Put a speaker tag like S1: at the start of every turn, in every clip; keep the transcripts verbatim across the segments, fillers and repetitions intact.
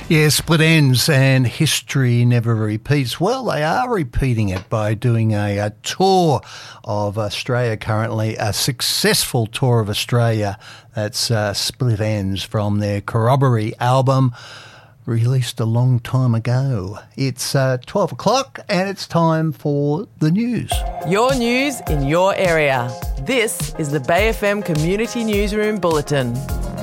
S1: Yeah, split ends and history never repeats. Well, they are repeating it by doing a, a tour of Australia currently, a successful tour of Australia. That's uh, Split Ends from their Corroboree album, released a long time ago. It's uh, twelve o'clock and it's time for the news.
S2: Your news in your area. This is the Bay F M Community Newsroom Bulletin.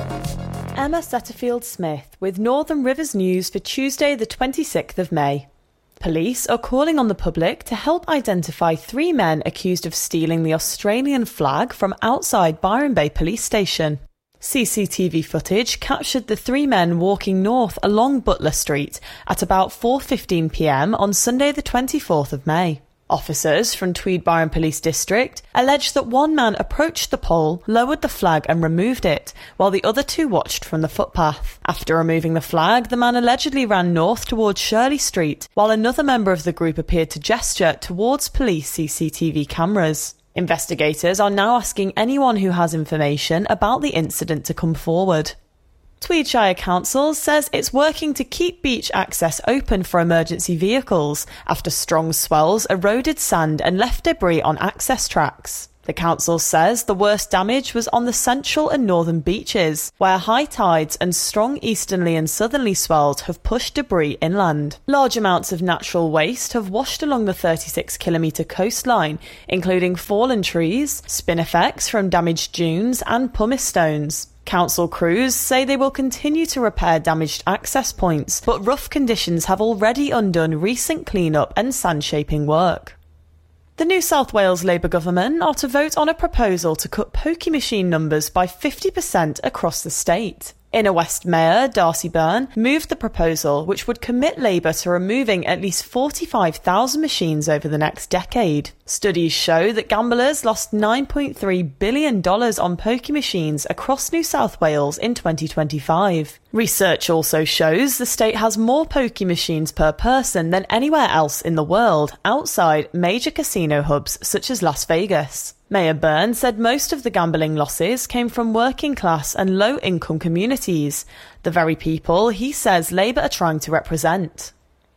S3: Emma Setterfield-Smith with Northern Rivers News for Tuesday the twenty-sixth of May. Police are calling on the public to help identify three men accused of stealing the Australian flag from outside Byron Bay Police Station. C C T V footage captured the three men walking north along Butler Street at about four fifteen p m on Sunday the twenty-fourth of May. Officers from Tweed Byron Police District alleged that one man approached the pole, lowered the flag and removed it, while the other two watched from the footpath. After removing the flag, the man allegedly ran north towards Shirley Street, while another member of the group appeared to gesture towards police C C T V cameras. Investigators are now asking anyone who has information about the incident to come forward. Tweed Shire Council says it's working to keep beach access open for emergency vehicles after strong swells eroded sand and left debris on access tracks. The council says the worst damage was on the central and northern beaches, where high tides and strong easterly and southerly swells have pushed debris inland. Large amounts of natural waste have washed along the thirty-six kilometre coastline, including fallen trees, spinifex from damaged dunes and pumice stones. Council crews say they will continue to repair damaged access points, but rough conditions have already undone recent clean-up and sand-shaping work. The New South Wales Labour government are to vote on a proposal to cut pokie machine numbers by fifty percent across the state. Inner West Mayor Darcy Byrne moved the proposal, which would commit Labour to removing at least forty-five thousand machines over the next decade. Studies show that gamblers lost nine point three billion dollars on pokie machines across New South Wales in twenty twenty-five. Research also shows the state has more pokie machines per person than anywhere else in the world outside major casino hubs such as Las Vegas. Mayor Byrne said most of the gambling losses came from working class and low income communities, the very people he says Labour are trying to represent.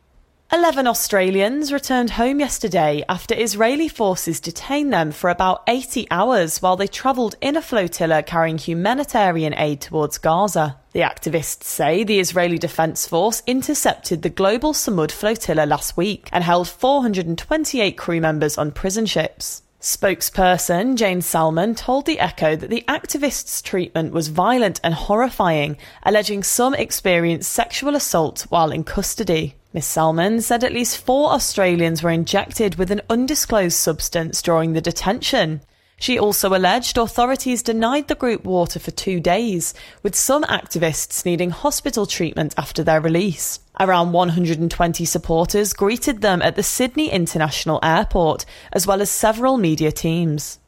S3: Eleven Australians returned home yesterday after Israeli forces detained them for about eighty hours while they travelled in a flotilla carrying humanitarian aid towards Gaza. The activists say the Israeli Defence Force intercepted the Global Samud flotilla last week and held four hundred twenty-eight crew members on prison ships. Spokesperson Jane Salmon told The Echo that the activists' treatment was violent and horrifying, alleging some experienced sexual assault while in custody. Miss Salmon said at least four Australians were injected with an undisclosed substance during the detention. She also alleged authorities denied the group water for two days, with some activists needing hospital treatment after their release. Around one hundred twenty supporters greeted them at the Sydney International Airport, as well as several media teams.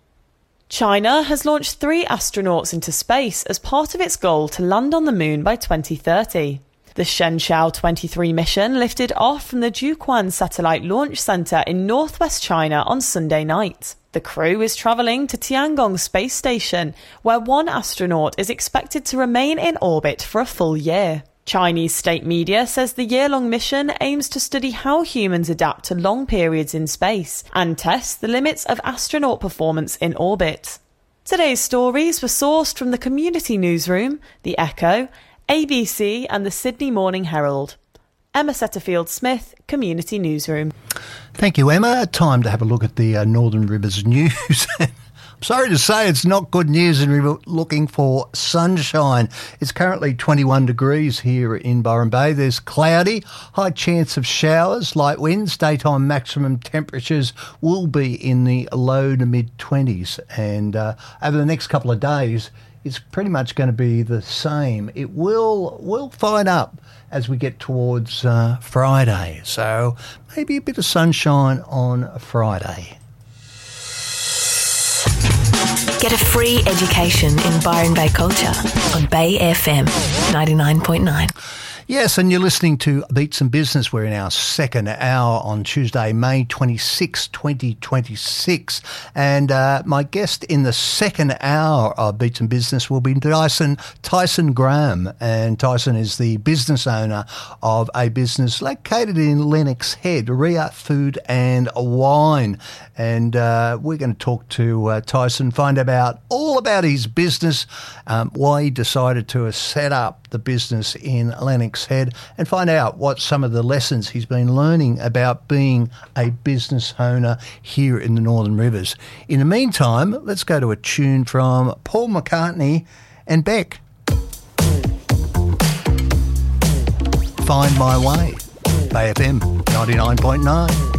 S3: China has launched three astronauts into space as part of its goal to land on the moon by twenty thirty. The Shenzhou twenty-three mission lifted off from the Jiuquan Satellite Launch Center in northwest China on Sunday night. The crew is travelling to Tiangong Space Station, where one astronaut is expected to remain in orbit for a full year. Chinese state media says the year-long mission aims to study how humans adapt to long periods in space and test the limits of astronaut performance in orbit. Today's stories were sourced from the Community Newsroom, The Echo, A B C and the Sydney Morning Herald. Emma Setterfield-Smith, Community Newsroom.
S1: Thank you, Emma. Time to have a look at the uh, Northern Rivers news. I'm sorry to say it's not good news and we're looking for sunshine. It's currently twenty-one degrees here in Byron Bay. There's cloudy, high chance of showers, light winds. Daytime maximum temperatures will be in the low to mid-twenties. And uh, over the next couple of days, it's pretty much going to be the same. It will will fine up as we get towards uh, Friday. So maybe a bit of sunshine on Friday.
S4: Get a free education in Byron Bay culture on Bay F M ninety-nine point nine.
S1: Yes, and you're listening to Beats and Business. We're in our second hour on Tuesday, May twenty-sixth, twenty twenty-six. And uh, my guest in the second hour of Beats and Business will be Tyson, Tyson Graham. And Tyson is the business owner of a business located in Lennox Head, Ria Food and Wine. And uh, we're going to talk to uh, Tyson, find out all about his business, um, why he decided to set up the business in Lennox Head, and find out what some of the lessons he's been learning about being a business owner here in the Northern Rivers. In the meantime, let's go to a tune from Paul McCartney and Beck. Find My Way, Bay F M ninety-nine point nine.